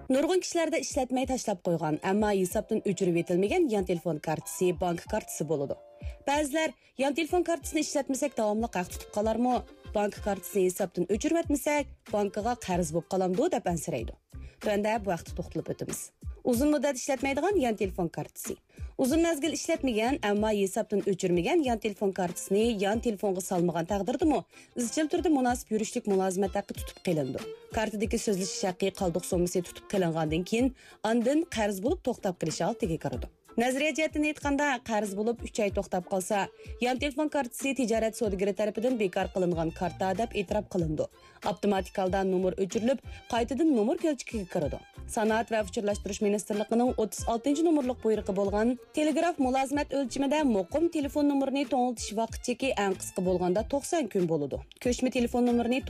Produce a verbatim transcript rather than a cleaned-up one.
Nurg'un kishilarda ishlatmay tashlab qo'ygan, ammo hisobdan o'chirib etilmagan yan telefon kartasi bank kartasi bo'ladi. Ba'zilar yan telefon kartasini ishlatmasak davomli qaq tutib qolarmi? Bank kartasini hisobdan o'chirib etmasak, bankaga qarz bo'lib qolamdi deb ansiraydi. Bunda bu vaqtda to'xtalib o'tamiz. Uzun muddat ishlatmaydigan yan telefon kartasi. Uzun mezgil ishlatmagan, ammo hisobdan o'chirmagan yan telefon kartasini yan telefonga solmagan taqdirdami, izchil turda munosib yurishlik mulozimat haqqi tutib qilindi. Kartadagi so'zlashish haqqi qoldiq so'masi tutib qilingandan keyin ondan qarz bo'lib to'xtab qilish oldiga kiradi. Nazariya jihatdan aytganda, qarz bo'lib uch oy to'xtab qolsa, yan telefon kartasi tijorat savdogari tomonidan bekor qilingan karta deb e'tirof qilindi. Avtomatik holda nomer o'chirilib, qaytadan nomer kelchikiga kiradi. Sanoat va uchirlashtirish ministrligining o'ttiz oltinchi nomerlik buyrug'i bo'lgan telegraf mulozimat o'lchimida muqim telefon nomerini to'ng'iltish vaqt cheki eng qisqa bo'lganda to'qson kun bo'ladi. Ko'chma telefon nomerini